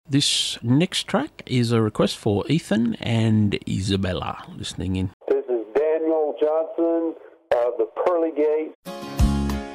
This next track is a request for Ethan and Isabella listening in. This is Daniel Johnson of the Pearly Gate.